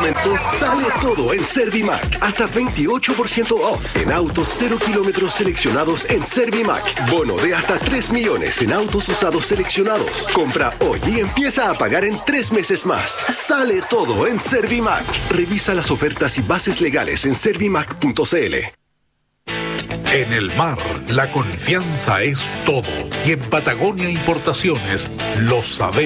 comenzó Sale Todo en Servimac. Hasta 28% off en autos 0 kilómetros seleccionados en Servimac. Bono de hasta 3 millones en autos usados seleccionados. Compra hoy y empieza a pagar en 3 meses más. Sale Todo en Servimac. Revisa las ofertas y bases legales en servimac.cl. En el mar, la confianza es todo. Y en Patagonia Importaciones lo sabemos.